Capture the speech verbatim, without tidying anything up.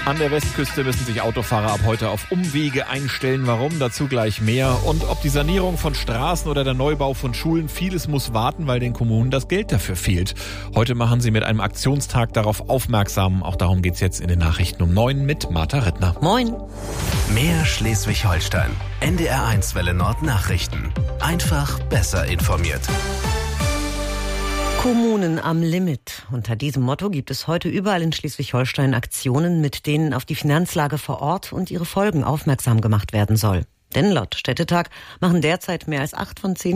An der Westküste müssen sich Autofahrer ab heute auf Umwege einstellen. Warum? Dazu gleich mehr. Und ob die Sanierung von Straßen oder der Neubau von Schulen, vieles muss warten, weil den Kommunen das Geld dafür fehlt. Heute machen sie mit einem Aktionstag darauf aufmerksam. Auch darum geht's jetzt in den Nachrichten um neun mit Martha Rittner. Moin. Mehr Schleswig-Holstein. N D R eins Welle Nord Nachrichten. Einfach besser informiert. Kommunen am Limit. Unter diesem Motto gibt es heute überall in Schleswig-Holstein Aktionen, mit denen auf die Finanzlage vor Ort und ihre Folgen aufmerksam gemacht werden soll. Denn laut Städtetag machen derzeit mehr als acht von zehn